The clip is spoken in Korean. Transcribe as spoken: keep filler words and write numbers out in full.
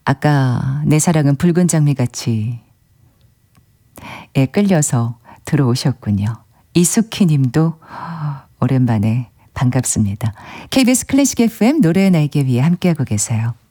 아까 내 사랑은 붉은 장미같이 에 끌려서 들어오셨군요. 이숙희 님도 오랜만에 반갑습니다. 케이비에스 클래식 에프엠 노래의 날개 위에 함께하고 계세요.